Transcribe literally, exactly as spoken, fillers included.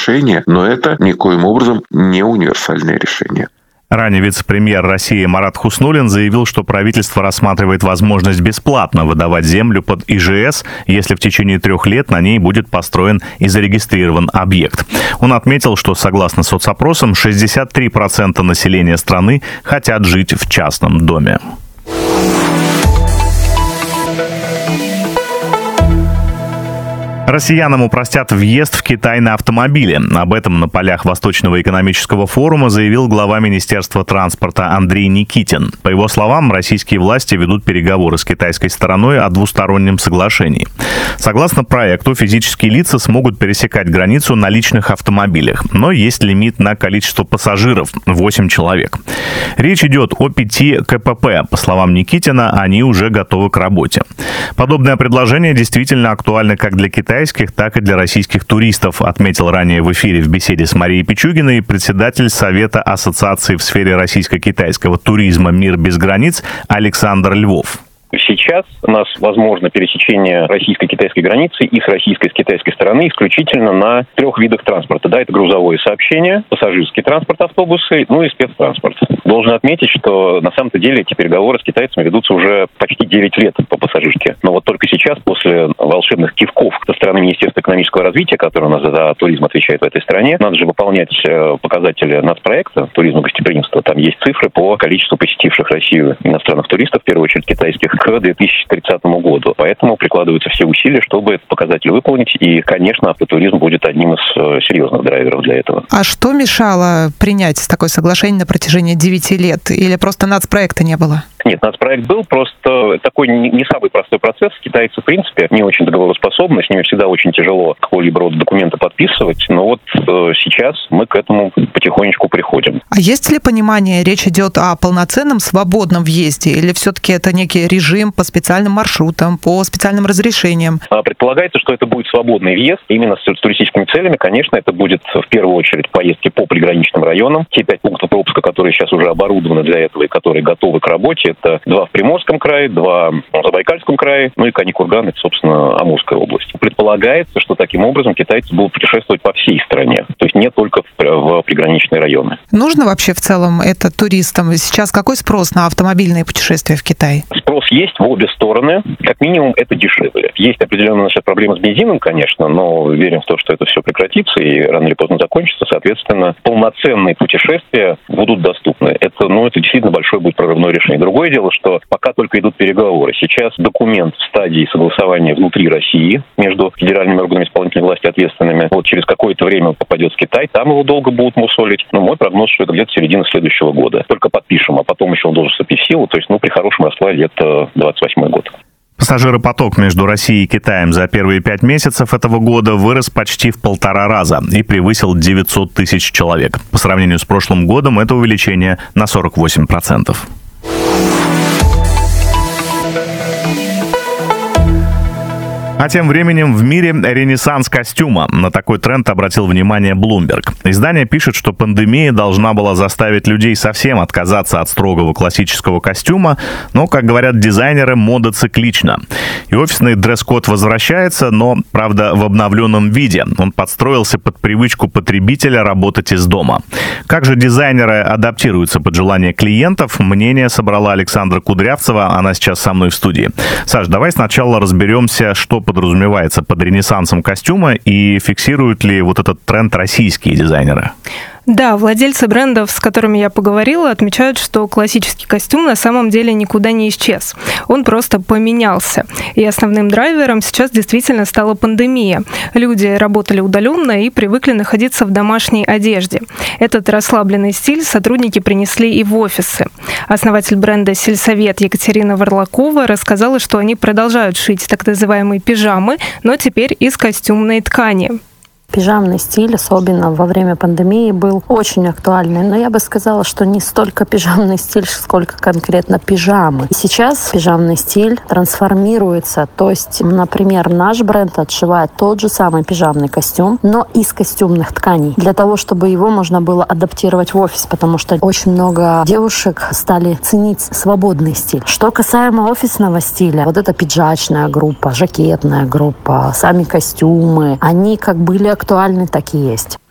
решение, но это никоим образом не универсальное решение. Ранее вице-премьер России Марат Хуснуллин заявил, что правительство рассматривает возможность бесплатно выдавать землю под И Ж С, если в течение трех лет на ней будет построен и зарегистрирован объект. Он отметил, что, согласно соцопросам, шестьдесят три процента населения страны хотят жить в частном доме. Россиянам упростят въезд в Китай на автомобиле. Об этом на полях Восточного экономического форума заявил глава Министерства транспорта Андрей Никитин. По его словам, российские власти ведут переговоры с китайской стороной о двустороннем соглашении. Согласно проекту, физические лица смогут пересекать границу на личных автомобилях, но есть лимит на количество пассажиров – восемь человек. Речь идет о пяти К П П. По словам Никитина, они уже готовы к работе. Подобное предложение действительно актуально как для Китая, так и для российских туристов, отметил ранее в эфире в беседе с Марией Пичугиной председатель Совета Ассоциации в сфере российско-китайского туризма «Мир без границ» Александр Львов. Сейчас у нас возможно пересечение российско-китайской границы и с российской, и с китайской стороны исключительно на трех видах транспорта. Да, это грузовое сообщение, пассажирский транспорт, автобусы, ну и спецтранспорт. Должен отметить, что на самом-то деле эти переговоры с китайцами ведутся уже почти девять лет по пассажирке. Но вот только сейчас, после волшебных кивков со стороны Министерства экономического развития, которое у нас за туризм отвечает в этой стране, надо же выполнять показатели нацпроекта туризма и гостеприимства. Там есть цифры по количеству посетивших Россию иностранных туристов, в первую очередь китайских, к две тысячи тридцатому году. Поэтому прикладываются все усилия, чтобы этот показатель выполнить. И, конечно, автотуризм будет одним из серьезных драйверов для этого. А что мешало принять такое соглашение на протяжении девяти лет? Или просто нацпроекта не было? Нет, нацпроект был, просто такой не самый простой процесс. Китайцы, в принципе, не очень договороспособны, с ними всегда очень тяжело какого-либо рода документы подписывать. Но вот э, сейчас мы к этому потихонечку приходим. А есть ли понимание, речь идет о полноценном свободном въезде? Или все-таки это некий режим по специальным маршрутам, по специальным разрешениям? Предполагается, что это будет свободный въезд. Именно с туристическими целями, конечно, это будет в первую очередь поездки по приграничным районам. Те пять пунктов пропуска, которые сейчас уже оборудованы для этого и которые готовы к работе, это два в Приморском крае, два в Забайкальском крае, ну и Кани-Курган, это, собственно, Амурская область. Предполагается, что таким образом китайцы будут путешествовать по всей стране, то есть не только в, в приграничные районы. Нужно вообще в целом это туристам? Сейчас какой спрос на автомобильные путешествия в Китай? Спрос есть в обе стороны. Как минимум, это дешевле. Есть определенная наша проблема с бензином, конечно, но верим в то, что это все прекратится и рано или поздно закончится. Соответственно, полноценные путешествия будут доступны. Это, ну, это действительно большое будет прорывное решение. Другое дело, что пока только идут переговоры. Сейчас документ в стадии согласования внутри России между федеральными органами исполнительной власти ответственными. Вот через какое-то время он попадет в Китай, там его долго будут мусолить. Но мой прогноз, что это где-то середина следующего года. Только подпишем, а потом еще он должен вступить в силу. То есть, ну, при хорошем раскладе это двадцать восьмой год. Пассажиропоток между Россией и Китаем за первые пять месяцев этого года вырос почти в полтора раза и превысил девятьсот тысяч человек. По сравнению с прошлым годом это увеличение на сорок восемь процентов. А тем временем в мире ренессанс костюма. На такой тренд обратил внимание Bloomberg. Издание пишет, что пандемия должна была заставить людей совсем отказаться от строгого классического костюма, но, как говорят дизайнеры, мода циклична. И офисный дресс-код возвращается, но, правда, в обновленном виде. Он подстроился под привычку потребителя работать из дома. Как же дизайнеры адаптируются под желание клиентов, мнение собрала Александра Кудрявцева, она сейчас со мной в студии. Саш, давай сначала разберемся, что подразумевается под ренессансом костюма и фиксируют ли вот этот тренд российские дизайнеры? Да, владельцы брендов, с которыми я поговорила, отмечают, что классический костюм на самом деле никуда не исчез. Он просто поменялся. И основным драйвером сейчас действительно стала пандемия. Люди работали удаленно и привыкли находиться в домашней одежде. Этот расслабленный стиль сотрудники принесли и в офисы. Основатель бренда «Сельсовет» Екатерина Варлакова рассказала, что они продолжают шить так называемые пижамы, но теперь из костюмной ткани. Пижамный стиль, особенно во время пандемии, был очень актуальный. Но я бы сказала, что не столько пижамный стиль, сколько конкретно пижамы. И сейчас пижамный стиль трансформируется. То есть, например, наш бренд отшивает тот же самый пижамный костюм, но из костюмных тканей, для того, чтобы его можно было адаптировать в офис, потому что очень много девушек стали ценить свободный стиль. Что касаемо офисного стиля, вот эта пиджачная группа, жакетная группа, сами костюмы, они как были актуальны, так и есть.